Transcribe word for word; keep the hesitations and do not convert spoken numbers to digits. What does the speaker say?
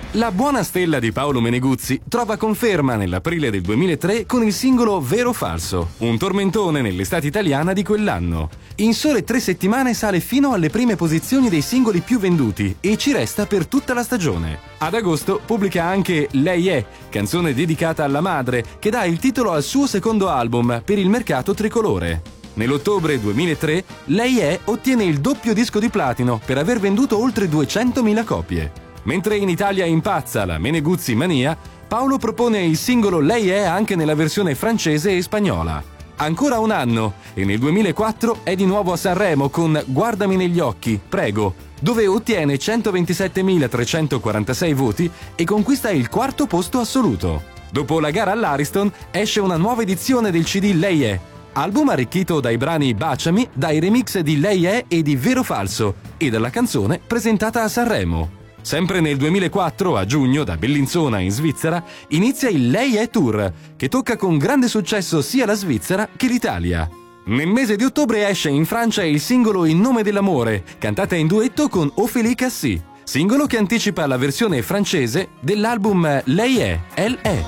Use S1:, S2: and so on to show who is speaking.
S1: La buona stella di Paolo Meneguzzi trova conferma nell'aprile del duemilatré con il singolo Vero o Falso, un tormentone nell'estate italiana di quell'anno. In sole tre settimane sale fino alle prime posizioni dei singoli più venduti e ci resta per tutta la stagione. Ad agosto pubblica anche Lei è, canzone dedicata alla madre, che dà il titolo al suo secondo album per il mercato tricolore. Nell'ottobre duemilatré Lei è ottiene il doppio disco di platino per aver venduto oltre duecentomila copie. Mentre in Italia impazza la Meneguzzi mania, Paolo propone il singolo Lei è anche nella versione francese e spagnola. Ancora un anno e nel duemilaquattro è di nuovo a Sanremo con Guardami negli occhi, prego, dove ottiene centoventisettemilatrecentoquarantasei voti e conquista il quarto posto assoluto. Dopo la gara all'Ariston esce una nuova edizione del C D Lei è, album arricchito dai brani Baciami, dai remix di Lei è e di Vero Falso e dalla canzone presentata a Sanremo. Sempre nel duemilaquattro, a giugno, da Bellinzona in Svizzera, inizia il Lei è Tour, che tocca con grande successo sia la Svizzera che l'Italia. Nel mese di ottobre esce in Francia il singolo In nome dell'amore, cantata in duetto con Ophélie Cassis, singolo che anticipa la versione francese dell'album Lei è, Elle è.